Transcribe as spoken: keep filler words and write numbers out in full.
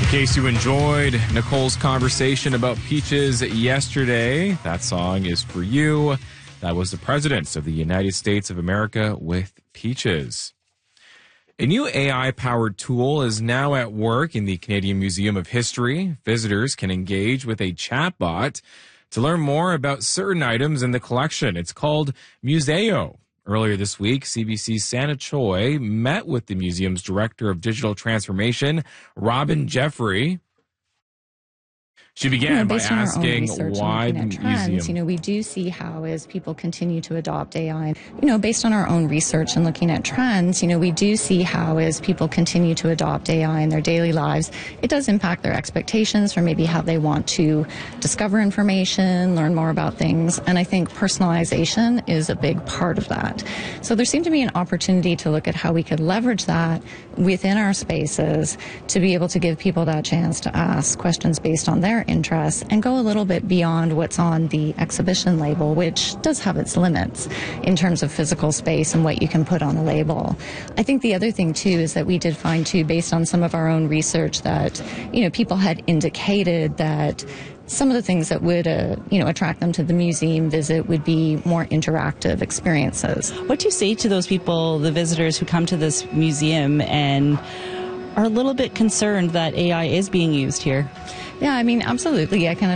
In case you enjoyed Nicole's conversation about peaches yesterday, that song is for you. That was the Presidents of the United States of America with Peaches. A new A I-powered tool is now at work in the Canadian Museum of History. Visitors can engage with a chatbot to learn more about certain items in the collection. It's called Museo. Earlier this week, C B C's Santa Choi met with the museum's Director of Digital Transformation, Robin Jeffrey. She began you know, by based on our own asking research why and the looking at trends, museum... You know, we do see how as people continue to adopt A I, you know, based on our own research and looking at trends, you know, we do see how as people continue to adopt A I in their daily lives, it does impact their expectations for maybe how they want to discover information, learn more about things. And I think personalization is a big part of that. So there seemed to be an opportunity to look at how we could leverage that within our spaces to be able to give people that chance to ask questions based on their interests and go a little bit beyond what's on the exhibition label, which does have its limits in terms of physical space and what you can put on the label. I think the other thing too is that we did find too, based on some of our own research, that, you know, people had indicated that some of the things that would, uh, you know, attract them to the museum visit would be more interactive experiences. What do you say to those people, the visitors who come to this museum and are a little bit concerned that A I is being used here? Yeah, I mean, absolutely. I can